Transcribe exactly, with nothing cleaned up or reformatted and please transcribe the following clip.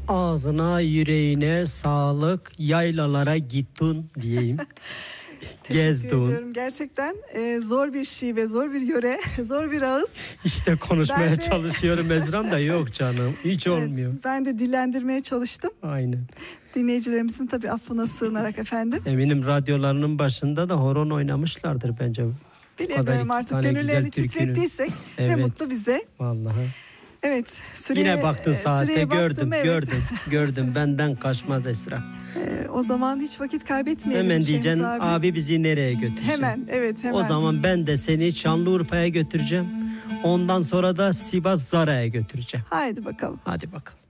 Ağzına yüreğine sağlık, yaylalara gittin diyeyim. Teşekkür Gezdin. ediyorum. Gerçekten e, zor bir şive, zor bir yöre, zor bir ağız. İşte konuşmaya Ben de- çalışıyorum Ezram da yok canım. Hiç Evet, olmuyor. ben de dillendirmeye çalıştım. Aynen. Dinleyicilerimizin tabii affına sığınarak efendim. Eminim radyolarının başında da horon oynamışlardır bence. Bilemiyorum iki artık tane gönüllerini güzel türkünü. titrettiysek ne Evet. mutlu bize. Vallahi. Evet. Süreye, Yine baktın e, saate, süreye gördüm, baktım, evet. gördüm, gördüm. Benden kaçmaz Esra. E, o zaman hiç vakit kaybetmeyelim. Hemen Şems diyeceksin abi. abi bizi nereye götüreceksin? Hemen, evet hemen. O zaman ben de seni Şanlıurfa'ya götüreceğim. Ondan sonra da Sivas Zara'ya götüreceğim. Haydi bakalım. Hadi bakalım.